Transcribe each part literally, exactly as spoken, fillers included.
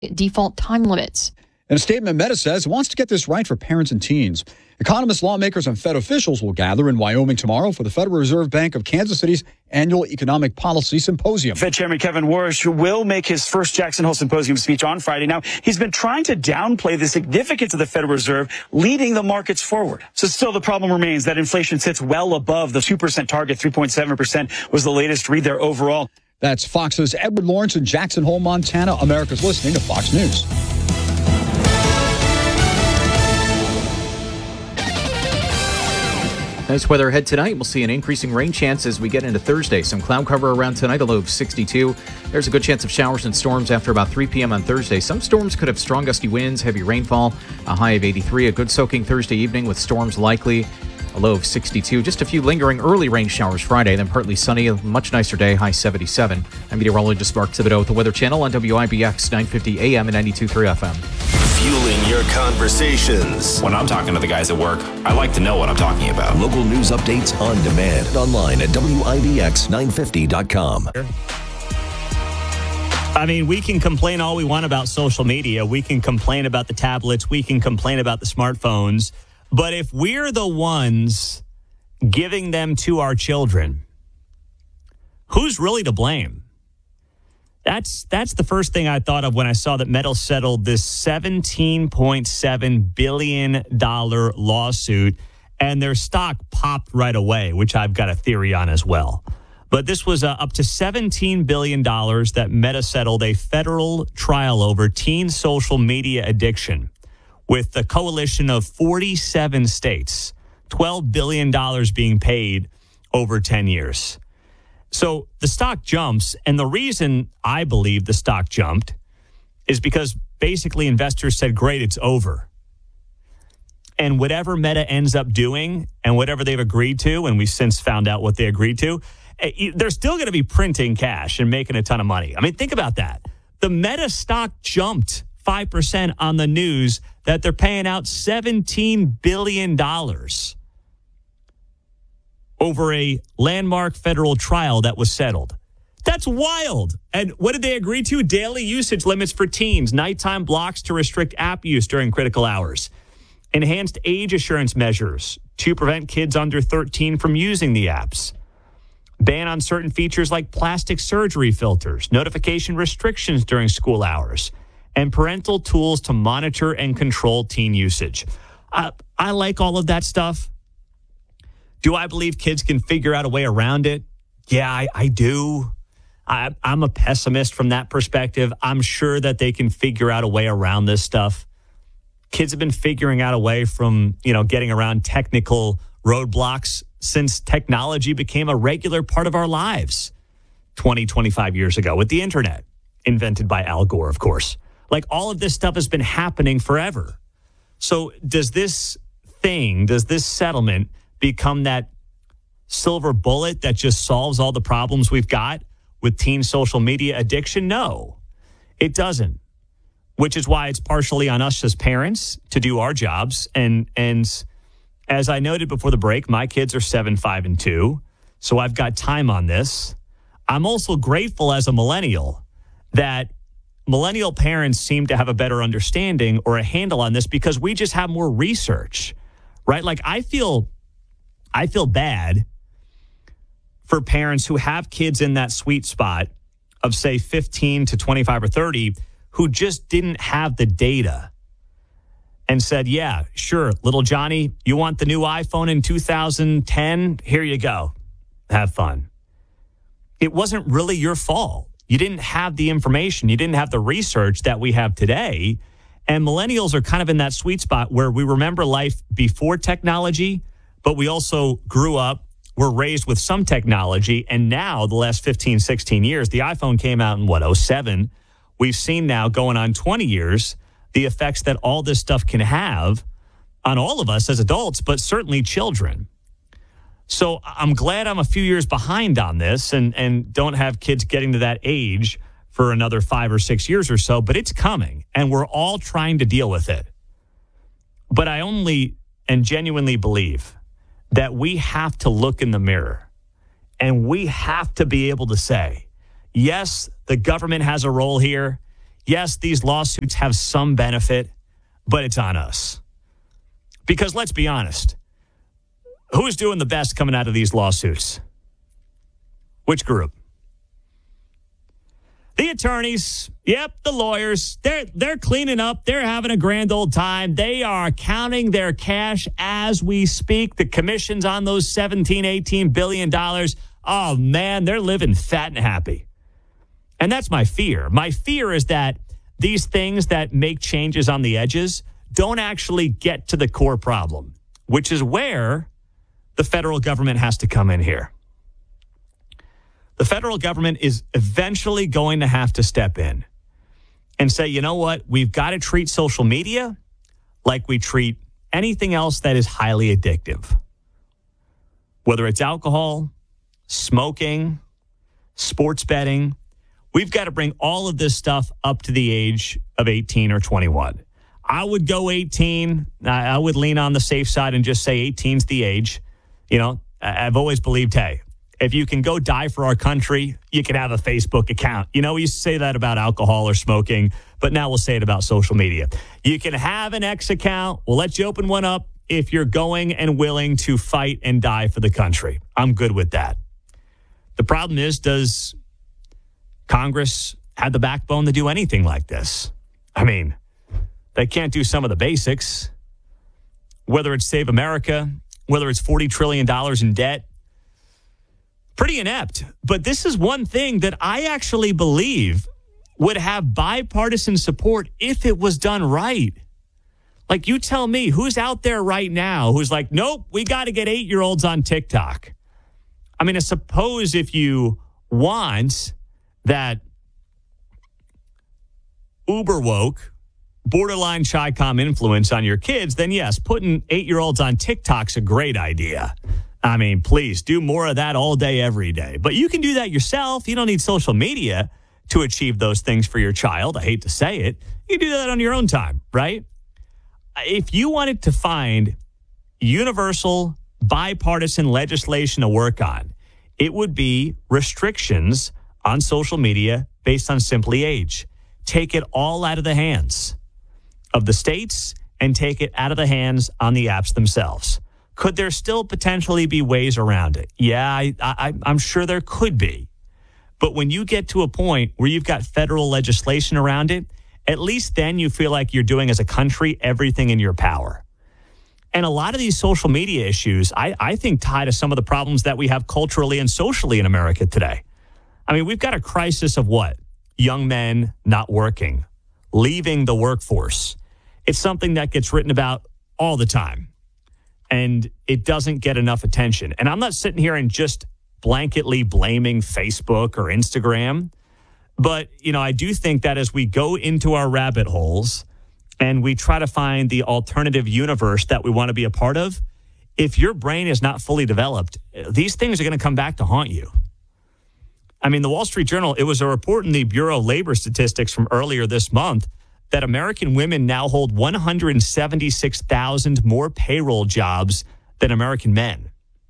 default time limits. In a statement, Meta says it wants to get this right for parents and teens. Economists, lawmakers, and Fed officials will gather in Wyoming tomorrow for the Federal Reserve Bank of Kansas City's annual Economic Policy Symposium. Fed Chairman Kevin Warsh will make his first Jackson Hole Symposium speech on Friday. Now, he's been trying to downplay the significance of the Federal Reserve leading the markets forward. So still the problem remains that inflation sits well above the two percent target. three point seven percent was the latest read there overall. That's Fox's Edward Lawrence in Jackson Hole, Montana. America's listening to Fox News. Nice weather ahead tonight. We'll see an increasing rain chance as we get into Thursday. Some cloud cover around tonight, a low of sixty-two. There's a good chance of showers and storms after about three p.m. on Thursday. Some storms could have strong gusty winds, heavy rainfall, a high of eighty-three. A good soaking Thursday evening with storms likely, a low of sixty-two. Just a few lingering early rain showers Friday, then partly sunny, a much nicer day, high seventy-seven. I'm meteorologist Mark Thibodeau with the Weather Channel on W I B X nine fifty A M and ninety-two point three F M. Fueling your conversations. When I'm talking to the guys at work, I like to know what I'm talking about. Local news updates on demand and online at W I B X nine fifty dot com. I mean, we can complain all we want about social media. We can complain about the tablets. We can complain about the smartphones. But if we're the ones giving them to our children, who's really to blame? That's that's the first thing I thought of when I saw that Meta settled this seventeen point seven billion dollars lawsuit, and their stock popped right away, which I've got a theory on as well. But this was uh, up to seventeen billion dollars that Meta settled a federal trial over teen social media addiction with the coalition of forty-seven states, twelve billion dollars being paid over ten years. So the stock jumps, and the reason I believe the stock jumped is because basically investors said, great, it's over. And whatever Meta ends up doing and whatever they've agreed to, and we've since found out what they agreed to, they're still going to be printing cash and making a ton of money. I mean, think about that. The Meta stock jumped five percent on the news that they're paying out seventeen billion dollars over a landmark federal trial that was settled. That's wild. And what did they agree to? Daily usage limits for teens, nighttime blocks to restrict app use during critical hours, enhanced age assurance measures to prevent kids under thirteen from using the apps, ban on certain features like plastic surgery filters, notification restrictions during school hours, and parental tools to monitor and control teen usage. I, I like all of that stuff. Do I believe kids can figure out a way around it? Yeah, I, I do. I, I'm a pessimist from that perspective. I'm sure that they can figure out a way around this stuff. Kids have been figuring out a way from, you know, getting around technical roadblocks since technology became a regular part of our lives twenty, twenty-five years ago with the internet, invented by Al Gore, of course. Like, all of this stuff has been happening forever. So does this thing, does this settlement become that silver bullet that just solves all the problems we've got with teen social media addiction? No, it doesn't, which is why it's partially on us as parents to do our jobs. And, and as I noted before the break, my kids are seven, five, and two, so I've got time on this. I'm also grateful as a millennial that millennial parents seem to have a better understanding or a handle on this because we just have more research, right? Like, I feel... I feel bad for parents who have kids in that sweet spot of, say, fifteen to twenty-five or thirty who just didn't have the data and said, yeah, sure, little Johnny, you want the new iPhone in two thousand ten? Here you go. Have fun. It wasn't really your fault. You didn't have the information. You didn't have the research that we have today. And millennials are kind of in that sweet spot where we remember life before technology, but we also grew up, were raised with some technology, and now the last fifteen, sixteen years, the iPhone came out in, what, oh seven? We've seen now, going on twenty years, the effects that all this stuff can have on all of us as adults, but certainly children. So I'm glad I'm a few years behind on this and, and don't have kids getting to that age for another five or six years or so, but it's coming, and we're all trying to deal with it. But I only and genuinely believe that we have to look in the mirror and we have to be able to say, yes, the government has a role here. yes, these lawsuits have some benefit, but it's on us. Because let's be honest, who's doing the best coming out of these lawsuits? Which group? The attorneys, yep, the lawyers, they're they're cleaning up. They're having a grand old time. They are counting their cash as we speak. The commissions on those seventeen, eighteen billion dollars. Oh, man, they're living fat and happy. And that's my fear. My fear is that these things that make changes on the edges don't actually get to the core problem, which is where the federal government has to come in here. The federal government is eventually going to have to step in and say, you know what? We've got to treat social media like we treat anything else that is highly addictive. Whether it's alcohol, smoking, sports betting, we've got to bring all of this stuff up to the age of eighteen or twenty-one. I would go eighteen. I would lean on the safe side and just say eighteen's the age. You know, I've always believed, hey, if you can go die for our country, you can have a Facebook account. You know, we used to say that about alcohol or smoking, but now we'll say it about social media. You can have an X account. We'll let you open one up if you're going and willing to fight and die for the country. I'm good with that. The problem is, does Congress have the backbone to do anything like this? I mean, they can't do some of the basics, whether it's Save America, whether it's forty trillion dollars in debt. Pretty inept. But this is one thing that I actually believe would have bipartisan support if it was done right. Like, you tell me, who's out there right now who's like, nope, we got to get eight-year-olds on TikTok. I mean, I suppose if you want that uber woke, borderline Chi-Com influence on your kids, then yes, putting eight-year-olds on TikTok's a great idea. I mean, please do more of that all day, every day. But you can do that yourself. You don't need social media to achieve those things for your child. I hate to say it. You can do that on your own time, right? If you wanted to find universal bipartisan legislation to work on, it would be restrictions on social media based on simply age. Take it all out of the hands of the states and take it out of the hands on the apps themselves. Could there still potentially be ways around it? Yeah, I, I, I'm sure there could be. But when you get to a point where you've got federal legislation around it, at least then you feel like you're doing as a country everything in your power. And a lot of these social media issues, I, I think, tie to some of the problems that we have culturally and socially in America today. I mean, we've got a crisis of what? Young men not working, leaving the workforce. It's something that gets written about all the time. And it doesn't get enough attention. And I'm not sitting here and just blanketly blaming Facebook or Instagram. But, you know, I do think that as we go into our rabbit holes and we try to find the alternative universe that we want to be a part of, if your brain is not fully developed, these things are going to come back to haunt you. I mean, the Wall Street Journal, it was a report in the Bureau of Labor Statistics from earlier this month that American women now hold one hundred seventy-six thousand more payroll jobs than American men.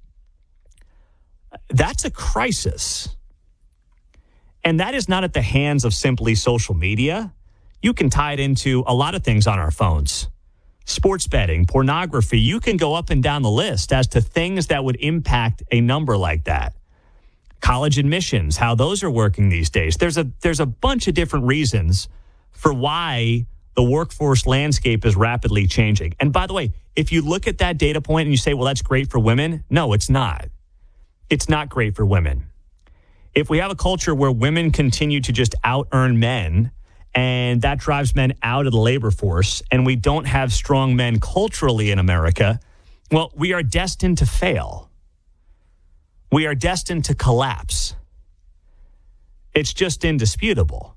That's a crisis. And that is not at the hands of simply social media. You can tie it into a lot of things on our phones. Sports betting, pornography, you can go up and down the list as to things that would impact a number like that. College admissions, how those are working these days. There's a there's a bunch of different reasons for why the workforce landscape is rapidly changing. And by the way, if you look at that data point and you say, well, that's great for women, no, it's not. It's not great for women. If we have a culture where women continue to just out-earn men, and that drives men out of the labor force, and we don't have strong men culturally in America, well, we are destined to fail. We are destined to collapse. It's just indisputable.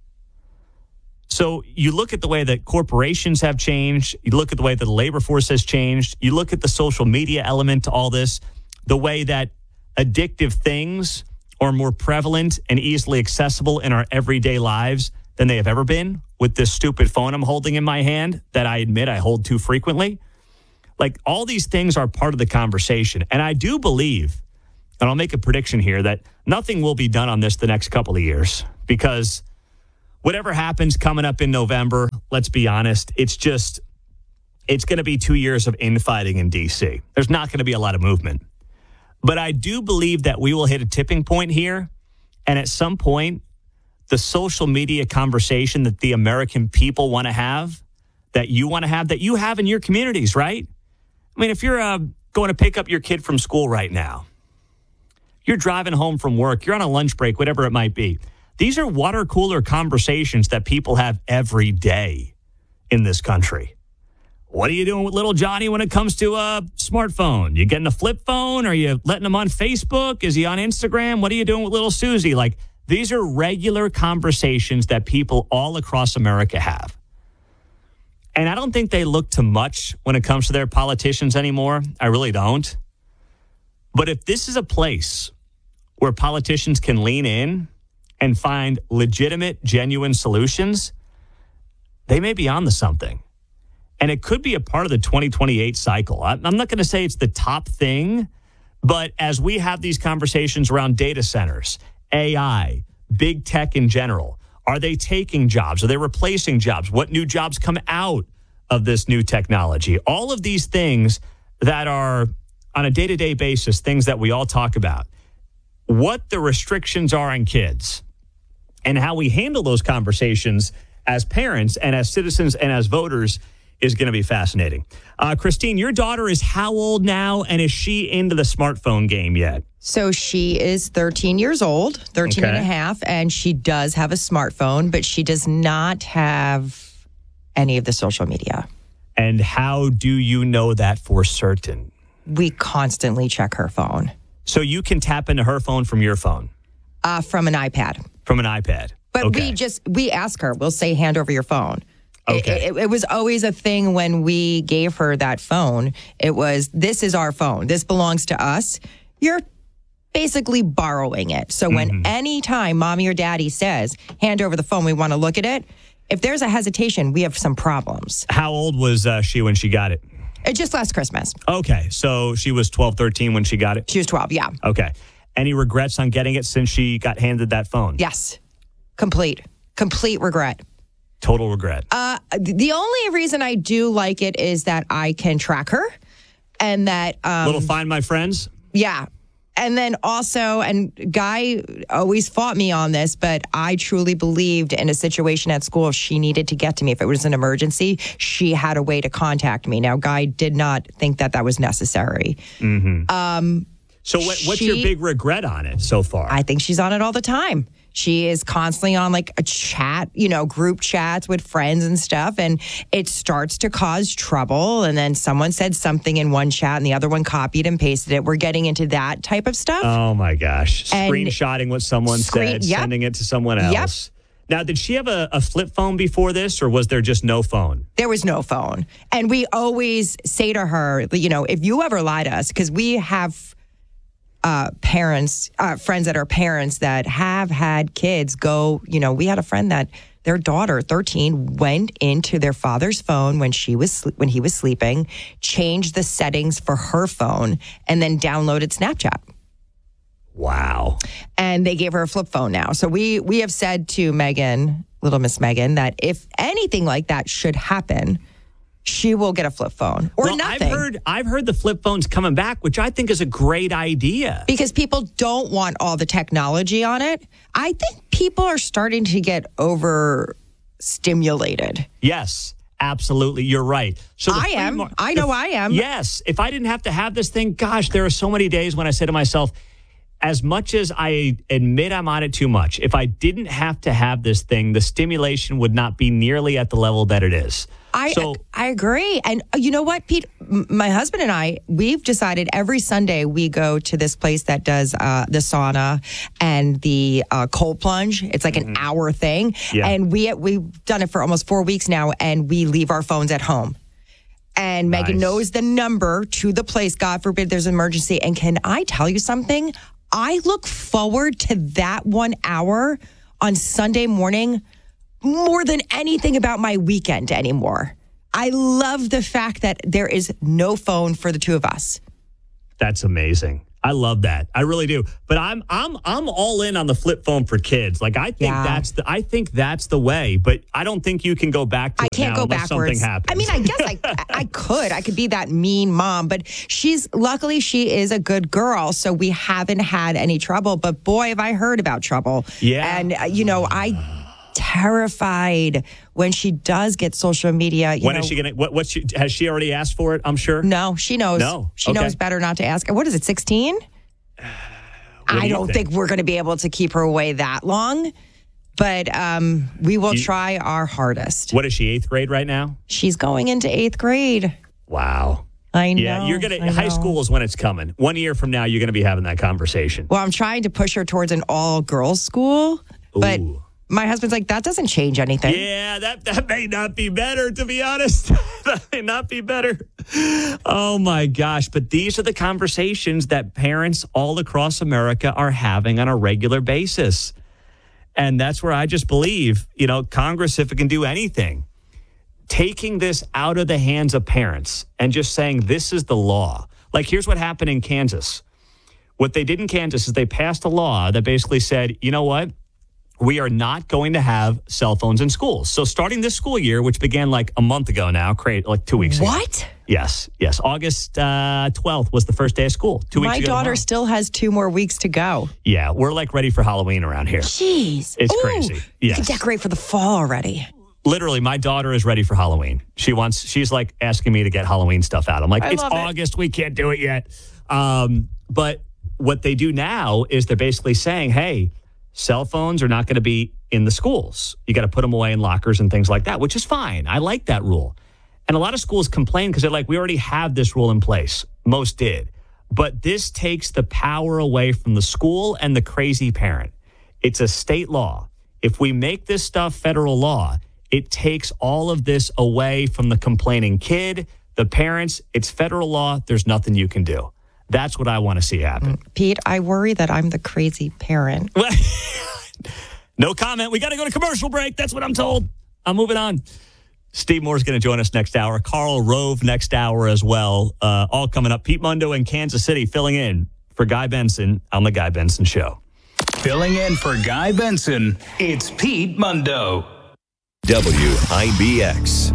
So you look at the way that corporations have changed. You look at the way that the labor force has changed. You look at the social media element to all this, the way that addictive things are more prevalent and easily accessible in our everyday lives than they have ever been with this stupid phone I'm holding in my hand that I admit I hold too frequently. Like, all these things are part of the conversation. And I do believe, and I'll make a prediction here, that nothing will be done on this the next couple of years because whatever happens coming up in November, let's be honest, it's just, it's going to be two years of infighting in D C. There's not going to be a lot of movement. But I do believe that we will hit a tipping point here. And at some point, the social media conversation that the American people want to have, that you want to have, that you have in your communities, right? I mean, if you're uh, going to pick up your kid from school right now, you're driving home from work, you're on a lunch break, whatever it might be. These are water cooler conversations that people have every day in this country. What are you doing with little Johnny when it comes to a smartphone? You getting a flip phone? Are you letting him on Facebook? Is he on Instagram? What are you doing with little Susie? Like, these are regular conversations that people all across America have. And I don't think they look to much when it comes to their politicians anymore. I really don't. But if this is a place where politicians can lean in and find legitimate, genuine solutions, they may be onto something. And it could be a part of the twenty twenty-eight cycle. I'm not going to say it's the top thing, but as we have these conversations around data centers, A I, big tech in general, are they taking jobs? Are they replacing jobs? What new jobs come out of this new technology? All of these things that are on a day-to-day basis, things that we all talk about. What the restrictions are on kids and how we handle those conversations as parents and as citizens and as voters is going to be fascinating. Uh, Christine, your daughter is how old now, and is she into the smartphone game yet? So she is thirteen years old, thirteen Okay. and a half, and she does have a smartphone, but she does not have any of the social media. And how do you know that for certain? We constantly check her phone So you can tap into her phone from your phone, uh, from an iPad. from an iPad. But Okay. we just, we ask her, we'll say, hand over your phone. Okay. It, it, it was always a thing when we gave her that phone. It was, this is our phone. This belongs to us. You're basically borrowing it. So when Mm-hmm. any time mommy or daddy says, hand over the phone, we want to look at it. If there's a hesitation, we have some problems. How old was uh, she when she got it? It just last Christmas. Okay. So she was twelve, thirteen when she got it? She was twelve. Yeah. Okay. Any regrets on getting it since she got handed that phone? Yes. Complete. Complete regret. Total regret. Uh, the only reason I do like it is that I can track her and that, um, Little Find My Friends? yeah. And then also, and Guy always fought me on this, but I truly believed in a situation at school, if she needed to get to me, if it was an emergency, she had a way to contact me. Now, Guy did not think that that was necessary. Mm-hmm. Um, So what, what's she- your big regret on it so far? I think she's on it all the time. She is constantly on like a chat, you know, group chats with friends and stuff. And it starts to cause trouble. And then someone said something in one chat and the other one copied and pasted it. We're getting into that type of stuff. Oh my gosh. And Screenshotting what someone screen- said, yep. sending it to someone else. Yep. Now, did she have a, a flip phone before this, or was there just no phone? There was no phone. And we always say to her, you know, if you ever lie to us, because we have uh, parents, uh, friends that are parents that have had kids go, you know, we had a friend that their daughter, thirteen, went into their father's phone when she was sle- when he was sleeping, changed the settings for her phone, and then downloaded Snapchat. Wow. And they gave her a flip phone now. So we we have said to Megan, little Miss Megan, that if anything like that should happen, she will get a flip phone or well, nothing. I've heard, I've heard the flip phone's coming back, which I think is a great idea. Because people don't want all the technology on it. I think people are starting to get overstimulated. Yes, absolutely. You're right. So the I free am. mar- I know the- I am. Yes. If I didn't have to have this thing, gosh, there are so many days when I say to myself, as much as I admit I'm on it too much, if I didn't have to have this thing, the stimulation would not be nearly at the level that it is. I so, I agree. And uh, you know what, Pete? M- My husband and I, we've decided every Sunday we go to this place that does uh, the sauna and the uh, cold plunge. It's like an hour thing. Yeah. And we, we've done it for almost four weeks now, and we leave our phones at home. And Megan Nice. knows the number to the place. God forbid there's an emergency. And can I tell you something? I look forward to that one hour on Sunday morning more than anything about my weekend anymore. I love the fact that there is no phone for the two of us. That's amazing. I love that. I really do. But I'm I'm I'm all in on the flip phone for kids. Like I think Yeah. that's the I think that's the way. But I don't think you can go back to I it can't now go unless backwards. something happens. I mean, I guess I I could. I could be that mean mom, but she's luckily she is a good girl, so we haven't had any trouble. But boy, have I heard about trouble. Yeah. And uh, you know, I terrified when she does get social media. You when know, is she gonna? What? What? She, has she already asked for it? I'm sure. No, she knows. No. She Okay. knows better not to ask. What is it? sixteen? I do you don't think? think we're going to be able to keep her away that long, but um, we will You- try our hardest. What is she? Eighth grade right now? She's going into eighth grade. Wow. I know. Yeah, you're gonna. I High know. school is when it's coming. One year from now, you're gonna be having that conversation. Well, I'm trying to push her towards an all girls school, but Ooh. my husband's like, that doesn't change anything. Yeah, that that may not be better, to be honest. That may not be better. Oh my gosh! But these are the conversations that parents all across America are having on a regular basis, and that's where I just believe, you know, Congress, if it can do anything, taking this out of the hands of parents and just saying this is the law. Like, here's what happened in Kansas. What they did in Kansas is they passed a law that basically said, you know what? We are not going to have cell phones in schools. So starting this school year, which began like a month ago now, create like two weeks ago. What? Yes, yes. August uh, twelfth was the first day of school. Two weeks My ago. daughter tomorrow. still has two more weeks to go. Yeah, we're like ready for Halloween around here. Jeez. It's Ooh, crazy. You Yes. can decorate for the fall already. Literally, my daughter is ready for Halloween. She wants, she's like asking me to get Halloween stuff out. I'm like, I it's love it. August. We can't do it yet. Um, but what they do now is they're basically saying, hey, cell phones are not going to be in the schools. You got to put them away in lockers and things like that, which is fine. I like that rule. And a lot of schools complain because they're like, we already have this rule in place. Most did. But this takes the power away from the school and the crazy parent. It's a state law. If we make this stuff federal law, it takes all of this away from the complaining kid, the parents. It's federal law. There's nothing you can do. That's what I want to see happen. Pete, I worry that I'm the crazy parent. No comment. We got to go to commercial break. That's what I'm told. I'm moving on. Steve Moore's going to join us next hour. Karl Rove next hour as well. Uh, all coming up. Pete Mundo in Kansas City filling in for Guy Benson on The Guy Benson Show. Filling in for Guy Benson, it's Pete Mundo. W I B X.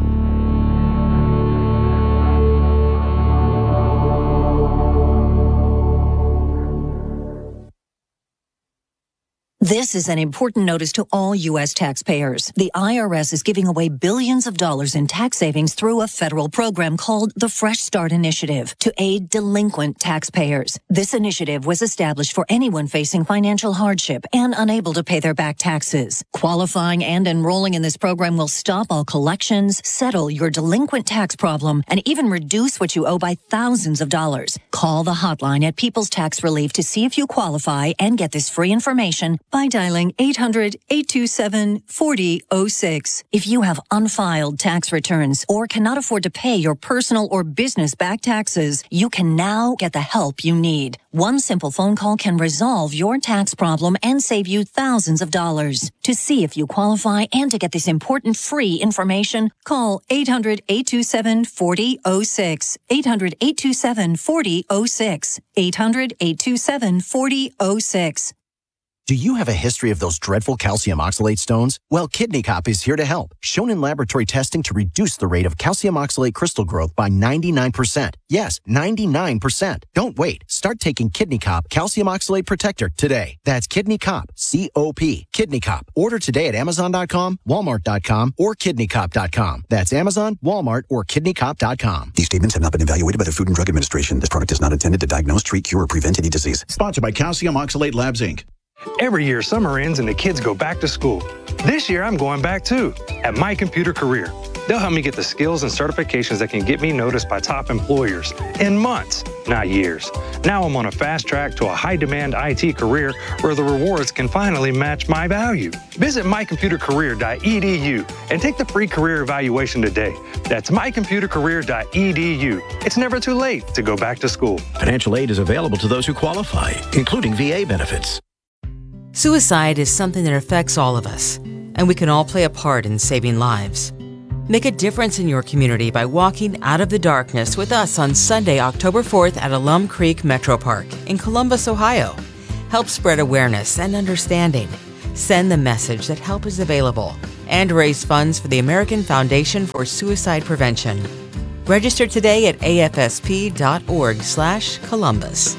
This is an important notice to all U S taxpayers. The I R S is giving away billions of dollars in tax savings through a federal program called the Fresh Start Initiative to aid delinquent taxpayers. This initiative was established for anyone facing financial hardship and unable to pay their back taxes. Qualifying and enrolling in this program will stop all collections, settle your delinquent tax problem, and even reduce what you owe by thousands of dollars. Call the hotline at People's Tax Relief to see if you qualify and get this free information by dialing eight hundred, eight two seven, four zero zero six. If you have unfiled tax returns or cannot afford to pay your personal or business back taxes, you can now get the help you need. One simple phone call can resolve your tax problem and save you thousands of dollars. To see if you qualify and to get this important free information, call eight hundred, eight two seven, four zero zero six. eight hundred, eight two seven, four zero zero six. eight hundred, eight two seven, four zero zero six. Do you have a history of those dreadful calcium oxalate stones? Well, Kidney Cop is here to help. Shown in laboratory testing to reduce the rate of calcium oxalate crystal growth by ninety-nine percent. Yes, ninety-nine percent. Don't wait. Start taking Kidney Cop Calcium Oxalate Protector today. That's Kidney Cop, C O P. Kidney Cop. Order today at Amazon dot com, Walmart dot com, or Kidney Cop dot com. That's Amazon, Walmart, or Kidney Cop dot com. These statements have not been evaluated by the Food and Drug Administration. This product is not intended to diagnose, treat, cure, or prevent any disease. Sponsored by Calcium Oxalate Labs, Incorporated. Every year, summer ends and the kids go back to school. This year, I'm going back too, at My Computer Career. They'll help me get the skills and certifications that can get me noticed by top employers in months, not years. Now I'm on a fast track to a high-demand I T career where the rewards can finally match my value. Visit my computer career dot e d u and take the free career evaluation today. That's my computer career dot e d u. It's never too late to go back to school. Financial aid is available to those who qualify, including V A benefits. Suicide is something that affects all of us, and we can all play a part in saving lives. Make a difference in your community by walking out of the darkness with us on Sunday, October fourth at Alum Creek Metro Park in Columbus, Ohio. Help spread awareness and understanding. Send the message that help is available and raise funds for the American Foundation for Suicide Prevention. Register today at afsp.org slash Columbus.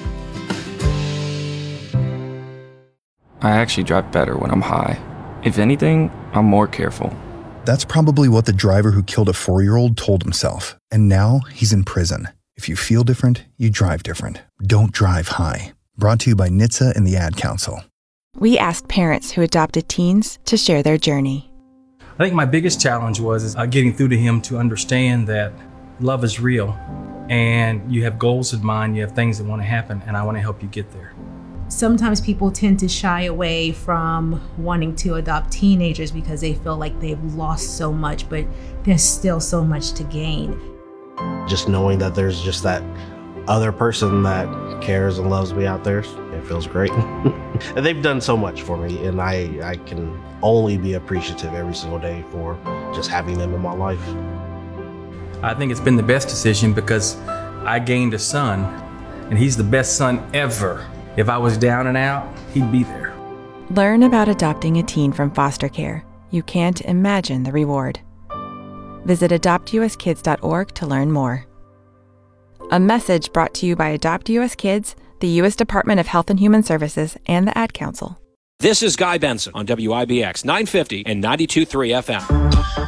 I actually drive better when I'm high. If anything, I'm more careful. That's probably what the driver who killed a four-year-old told himself, and now he's in prison. If you feel different, you drive different. Don't drive high. Brought to you by N H T S A and the Ad Council. We asked parents who adopted teens to share their journey. I think my biggest challenge was is, uh, getting through to him to understand that love is real, and you have goals in mind, you have things that want to happen, and I want to help you get there. Sometimes people tend to shy away from wanting to adopt teenagers because they feel like they've lost so much, but there's still so much to gain. Just knowing that there's just that other person that cares and loves me out there, it feels great. And they've done so much for me, and I, I can only be appreciative every single day for just having them in my life. I think it's been the best decision because I gained a son, and he's the best son ever. If I was down and out, he'd be there. Learn about adopting a teen from foster care. You can't imagine the reward. Visit adopt u s kids dot org to learn more. A message brought to you by Adopt U S Kids, the U S Department of Health and Human Services, and the Ad Council. This is Guy Benson on W I B X nine fifty and ninety-two point three F M.